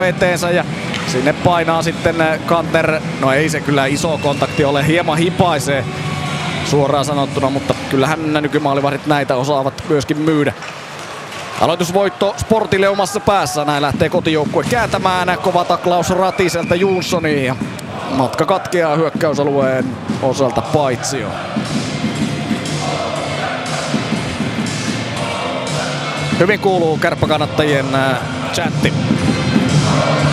eteensä ja sinne painaa sitten Kanter. No ei se kyllä iso kontakti ole, hieman hipaisee suoraan sanottuna, mutta kyllähän nykymaalivahdit näitä osaavat myöskin myydä. Aloitusvoitto Sportille omassa päässä, näin lähtee kotijoukkue kääntämään. Kova taklaus Ratiselta Jonssoniin ja matka katkeaa hyökkäysalueen osalta paitsioon. Hyvin kuuluu kärppäkannattajien chatti.